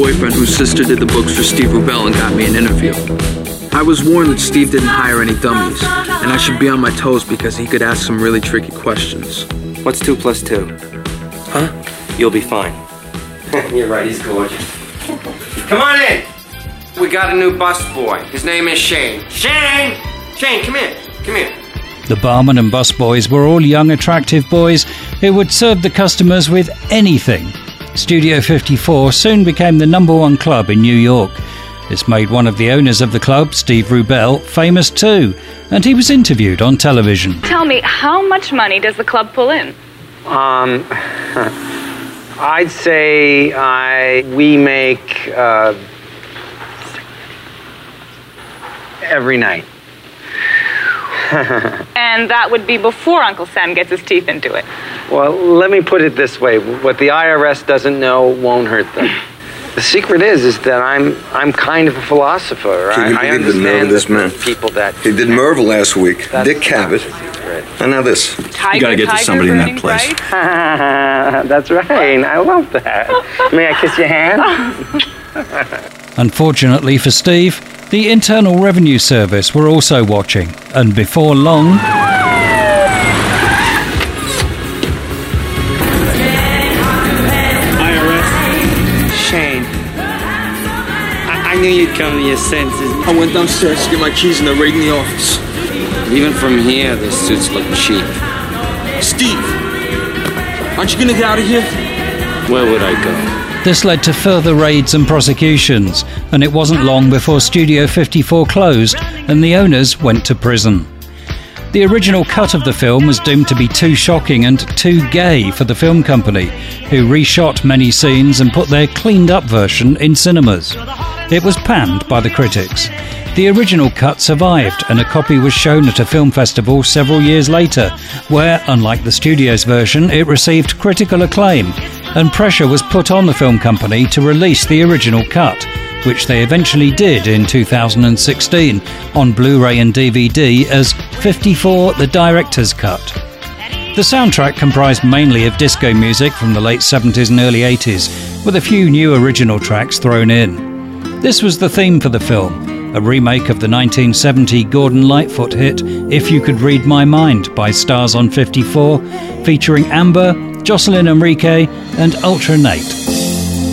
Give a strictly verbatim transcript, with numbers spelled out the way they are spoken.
boyfriend whose sister did the books for Steve Rubell and got me an interview. I was warned that Steve didn't hire any dummies, and I should be on my toes because he could ask some really tricky questions. What's two plus two? Huh? You'll be fine. You're right, he's gorgeous. Come on in! We got a new busboy. His name is Shane. Shane! Shane, come here. Come here. The barman and busboys were all young, attractive boys who would serve the customers with anything. Studio fifty-four soon became the number one club in New York. This made one of the owners of the club, Steve Rubell, famous too, and he was interviewed on television. Tell me, how much money does the club pull in? Um, I'd say I we make uh, every night. And that would be before Uncle Sam gets his teeth into it. Well, let me put it this way. What the I R S doesn't know won't hurt them. The secret is, is that I'm I'm kind of a philosopher. Can you I, I believe the nerve of this man? People that He did Merv last week, That's Dick Cavett, and now this. Tiger, You gotta get to tiger, somebody in that burning place. bright. That's right. I love that. May I kiss your hand? Unfortunately for Steve, the Internal Revenue Service were also watching, and before long... Shane, I, I knew you'd come to your senses. I went downstairs to get my keys and they're right in the office. Even from here, the suits look cheap. Steve, aren't you gonna get out of here? Where would I go? This led to further raids and prosecutions, and it wasn't long before Studio fifty-four closed and the owners went to prison. The original cut of the film was doomed to be too shocking and too gay for the film company, who reshot many scenes and put their cleaned-up version in cinemas. It was panned by the critics. The original cut survived, and a copy was shown at a film festival several years later, where, unlike the studio's version, it received critical acclaim, and pressure was put on the film company to release the original cut, which they eventually did in two thousand sixteen on Blu-ray and D V D as fifty-four The Director's Cut. The soundtrack comprised mainly of disco music from the late seventies and early eighties, with a few new original tracks thrown in. This was the theme for the film, a remake of the nineteen seventy Gordon Lightfoot hit If You Could Read My Mind by Stars on fifty-four, featuring Amber, Jocelyn Enrique and Ultra Nate.